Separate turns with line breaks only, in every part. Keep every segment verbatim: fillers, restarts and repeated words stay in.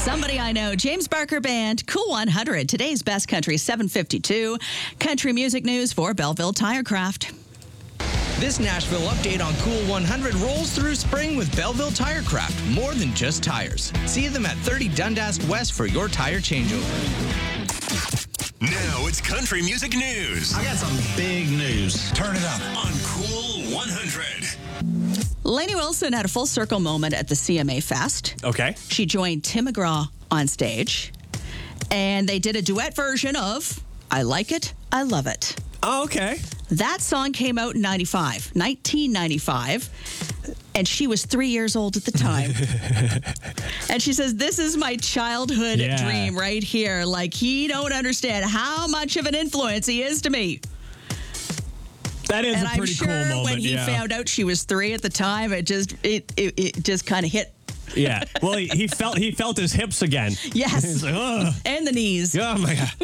Somebody I Know, James Barker Band, Cool one hundred. Today's best country, seven fifty-two. Country music news for Belleville Tirecraft.
This Nashville update on Cool one hundred rolls through spring with Belleville Tirecraft. More than just tires. See them at thirty Dundas West for your tire changeover.
Now it's country music news.
I got some big news. Turn it up
On Cool one hundred.
Lainey Wilson had a full circle moment at the C M A Fest.
Okay.
She joined Tim McGraw on stage, and they did a duet version of I Like It, I Love It.
Oh, okay.
That song came out in ninety-five, nineteen ninety-five, and she was three years old at the time. And she says, this is my childhood
Yeah.
dream right here. Like, he don't understand how much of an influence he is to me.
That is
And
a
I'm
pretty
sure
cool moment.
when he
yeah.
found out she was three at the time, it just it it, it just kind of hit.
Yeah. Well, he, he felt he felt his hips again.
Yes.
He's like, ugh.
And the knees.
Oh my God.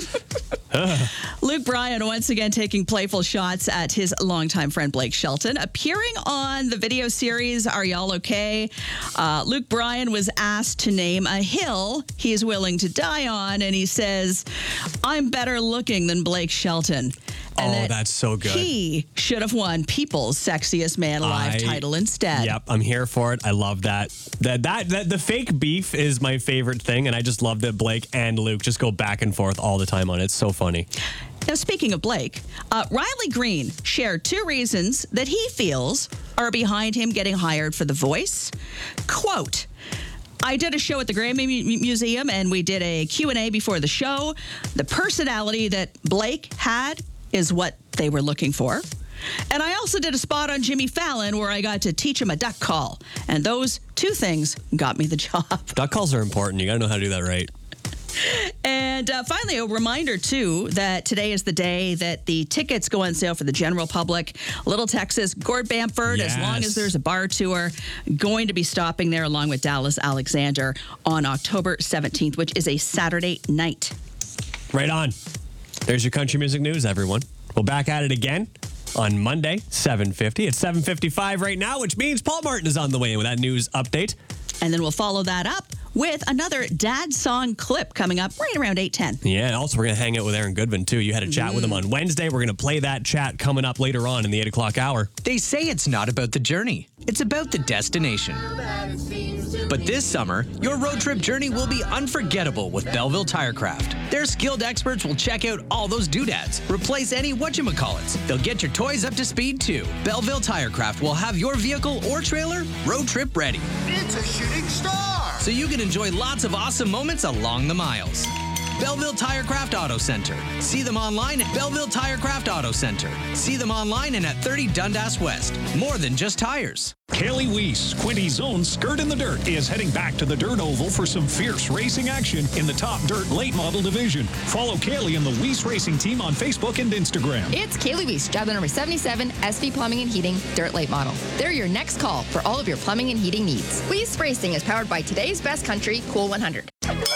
Luke Bryan once again taking playful shots at his longtime friend Blake Shelton. Appearing on the video series Are Y'all Okay? Uh, Luke Bryan was asked to name a hill he's willing to die on, and he says, I'm better looking than Blake Shelton. And
Oh,
that
that's so good.
He should have won People's Sexiest Man Alive
I-
title instead.
Yep, I'm here for it. I love that. That, that. that the fake beef is my favorite thing, and I just love that Blake and Luke just go back and forth all the time on it. It's so funny.
Now, speaking of Blake, uh, Riley Green shared two reasons that he feels are behind him getting hired for The Voice. Quote, I did a show at the Grammy Mu- Museum, and we did a Q and A before the show. The personality that Blake had is what they were looking for. And I also did a spot on Jimmy Fallon where I got to teach him a duck call. And those two things got me the job.
Duck calls are important. You got to know how to do that right.
And uh, finally, a reminder, too, that today is the day that the tickets go on sale for the general public. Little Texas, Gord Bamford, as long as
Yes.
there's a bar tour, going to be stopping there along with Dallas Alexander on October seventeenth, which is a Saturday night.
Right on. There's your country music news, everyone. We'll back at it again on Monday, seven fifty. It's seven fifty-five right now, which means Paul Martin is on the way with that news update.
And then we'll follow that up with another dad song clip coming up right around eight ten.
Yeah, and also we're going to hang out with Aaron Goodwin, too. You had a chat with him on Wednesday. We're going to play that chat coming up later on in the eight o'clock hour.
They say it's not about the journey, it's about the destination. But this summer, your road trip journey will be unforgettable with Belleville Tirecraft. Their skilled experts will check out all those doodads, replace any whatchamacallits. They'll get your toys up to speed too. Belleville Tirecraft will have your vehicle or trailer road trip ready,
It's a shooting star.
so you can enjoy lots of awesome moments along the miles. Belleville Tirecraft Auto Center. See them online at Belleville Tirecraft Auto Center. See them online and at thirty Dundas West. More than just tires.
Kaylee Weiss, Quinty's own Skirt in the Dirt, is heading back to the Dirt Oval for some fierce racing action in the top dirt late model division. Follow Kaylee and the Weiss Racing team on Facebook and Instagram.
It's Kaylee Weiss, job number seventy-seven, S V Plumbing and Heating, Dirt Late Model. They're your next call for all of your plumbing and heating needs. Weiss Racing is powered by today's best country, Cool one hundred.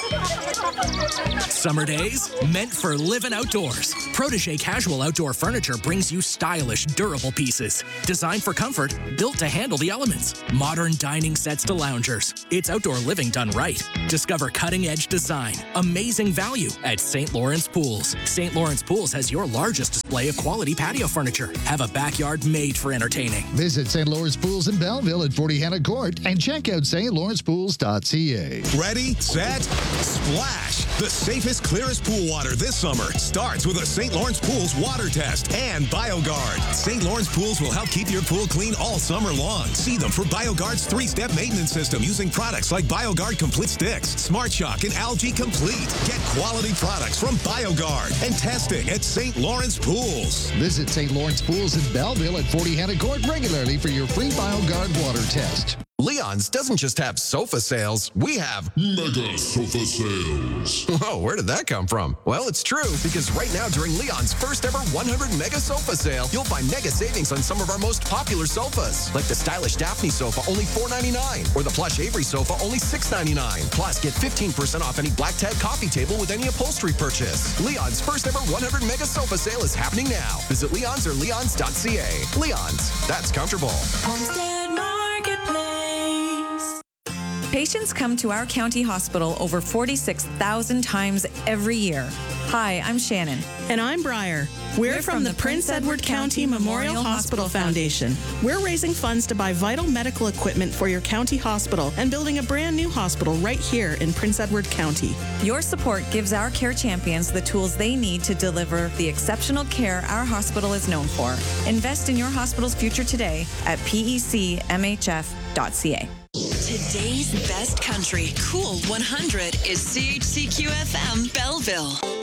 Summer days meant for living outdoors. Protege Casual Outdoor Furniture brings you stylish, durable pieces. Designed for comfort, built to handle the elements. Modern dining sets to loungers. It's outdoor living done right. Discover cutting-edge design, amazing value at Saint Lawrence Pools. Saint Lawrence Pools has your largest display of quality patio furniture. Have a backyard made for entertaining.
Visit Saint Lawrence Pools in Belleville at forty Hannah Court and check out st lawrence pools dot c a.
Ready, set, splash. The safest, clearest pool water this summer starts with a Saint Lawrence Pools water test and BioGuard. Saint Lawrence Pools will help keep your pool clean all summer long. See them for BioGuard's three-step maintenance system using products like BioGuard Complete Sticks, Smart Shock, and Algae Complete. Get quality products from BioGuard and testing at Saint Lawrence Pools.
Visit Saint Lawrence Pools in Belleville at forty Hannah Court regularly for your free BioGuard water test.
Leon's doesn't just have sofa sales, we have mega sofa sales. Oh, where did that come from? Well, it's true, because right now during Leon's first ever one hundred mega sofa sale, you'll find mega savings on some of our most popular sofas, like the stylish Daphne sofa, only four ninety-nine, or the plush Avery sofa, only six ninety-nine. Plus, get fifteen percent off any black tag coffee table with any upholstery purchase. Leon's first ever one hundred mega sofa sale is happening now. Visit Leon's or leons dot c a. Leon's, that's comfortable.
Homestead Marketplace. Patients come to our county hospital over forty-six thousand times every year. Hi, I'm Shannon.
And I'm Briar. We're, We're from, from the Prince Edward County Memorial Hospital Foundation. We're raising funds to buy vital medical equipment for your county hospital and building a brand new hospital right here in Prince Edward County.
Your support gives our care champions the tools they need to deliver the exceptional care our hospital is known for. Invest in your hospital's future today at P E C M H F dot C A.
Today's best country, Cool one hundred, is C H C Q F M Belleville.